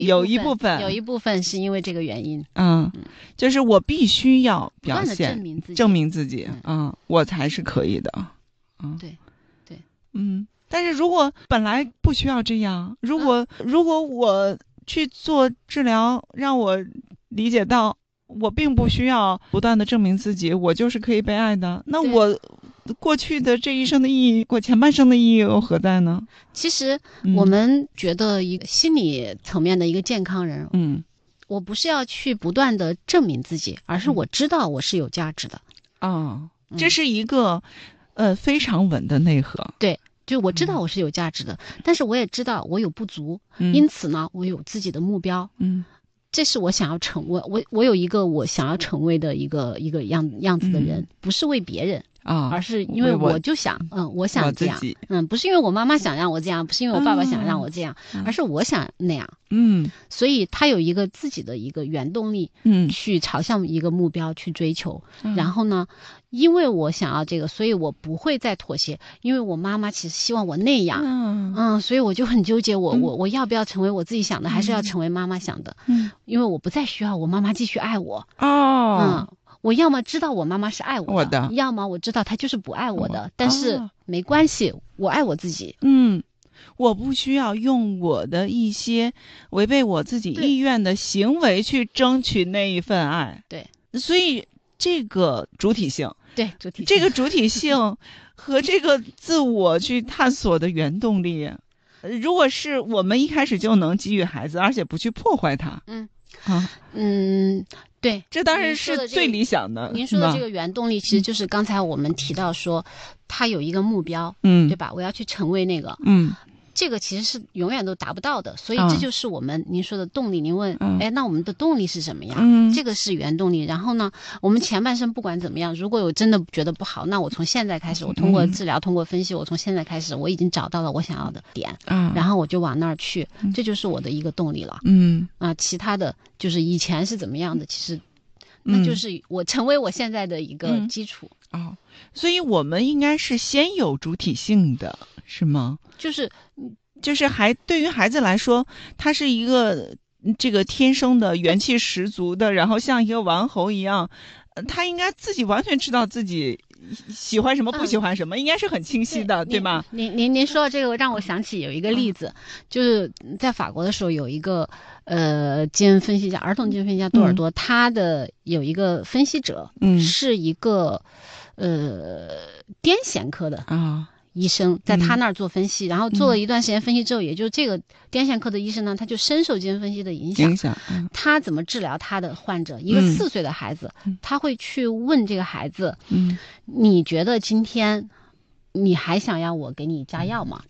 有一部分是因为这个原因。 就是我必须要表现证明自己，我才是可以的。 对。 但是如果本来不需要这样，如果我去做治疗，让我理解到我并不需要不断的证明自己，我就是可以被爱的，那我过去的这一生的意义，我前半生的意义又何在呢？ 其实我们觉得一个心理层面的一个健康人，我不是要去不断的证明自己，而是我知道我是有价值的。 这是一个非常稳的内核。 对，就我知道我是有价值的，但是我也知道我有不足，因此呢，我有自己的目标。这是我想要我有一个我想要成为的一个样子的人，不是为别人而是因为我就想我想这样，不是因为我妈妈想让我这样，不是因为我爸爸想让我这样，而是我想那样。所以他有一个自己的一个原动力，去朝向一个目标去追求。然后呢，因为我想要这个，所以我不会再妥协，因为我妈妈其实希望我那样。所以我就很纠结，我要不要成为我自己想的，还是要成为妈妈想的？因为我不再需要我妈妈继续爱我。我要么知道我妈妈是爱我的，要么我知道她就是不爱我的，但是没关系，我爱我自己。 我不需要用我的一些违背我自己意愿的行为去争取那一份爱。 对， 所以这个主体性， 这个主体性和这个自我去探索的原动力，如果是我们一开始就能给予孩子，而且不去破坏它， 对， 这当然是最理想的。 您说的这个原动力，其实就是刚才我们提到说，他有一个目标，对吧？我要去成为那个，这个其实是永远都达不到的，所以这就是您说的动力。您问，那我们的动力是什么样？这个是原动力。然后呢，我们前半生不管怎么样，如果我真的觉得不好，那我从现在开始，我通过治疗，通过分析，我从现在开始，我已经找到了我想要的点，然后我就往那儿去，这就是我的一个动力了。其他的就是以前是怎么样的，其实那就是我成为我现在的一个基础。 所以我们应该是先有主体性的，是吗？就是对于孩子来说，他是一个这个天生的元气十足的，然后像一个王侯一样，他应该自己完全知道自己喜欢什么不喜欢什么，应该是很清晰的，对吗？ 您说到这个，让我想起有一个例子，就是在法国的时候有一个基因分析家，儿童基因分析家多尔多，他的有一个分析者，是一个癫痫科的医生，在他那儿做分析，然后做了一段时间分析之后，也就是这个癫痫科的医生呢，他就深受基因分析的影响。他怎么治疗他的患者？一个4岁的孩子，他会去问这个孩子，你觉得今天你还想要我给你加药吗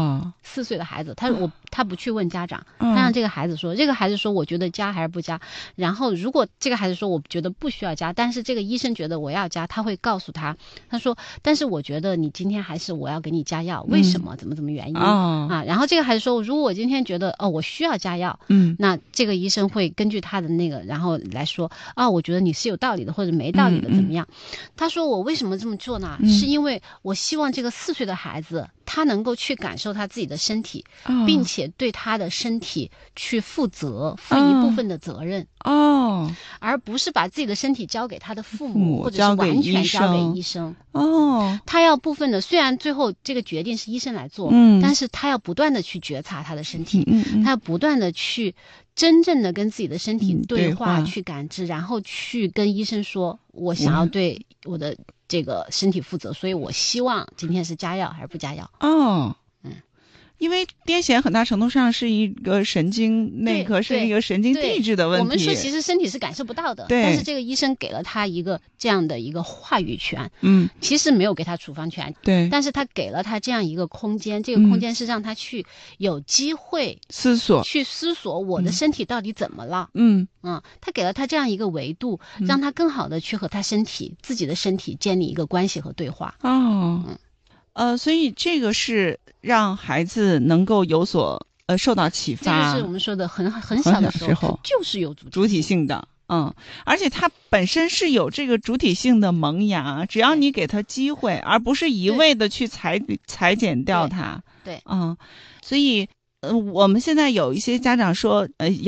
？4岁的孩子，他不去问家长，他让这个孩子说，这个孩子说我觉得加还是不加。然后如果这个孩子说我觉得不需要加，但是这个医生觉得我要加，他会告诉他说，但是我觉得你今天还是我要给你加药，为什么？怎么原因然后这个孩子说，如果我今天觉得我需要加药，那这个医生会根据他的那个然后来说我觉得你是有道理的或者没道理的怎么样。他说我为什么这么做呢？是因为我希望这个4岁的孩子他能够去感受他自己的身体，并且对他的身体去负责，负一部分的责任而不是把自己的身体交给他的父母，或者是完全交给医生他要部分的，虽然最后这个决定是医生来做，但是他要不断的去觉察他的身体，他要不断的去真正的跟自己的身体对话，去感知，然后去跟医生说，我想要对我的这个身体负责，所以我希望今天是加药还是不加药因为癫痫很大程度上是一个神经内科，是一个神经递质的问题。 我们说其实身体是感受不到的，但是这个医生给了他一个这样的一个话语权，其实没有给他处方权，但是他给了他这样一个空间，这个空间是让他去有机会思索我的身体到底怎么了，他给了他这样一个维度，让他更好的去和他自己的身体建立一个关系和对话。 所以这个是让孩子能够有所受到启发， 这就是我们说的很小的时候就是有主体性的， 而且它本身是有这个主体性的萌芽，只要你给他机会，而不是一味的去裁剪掉它。 对， 所以我们现在有一些家长说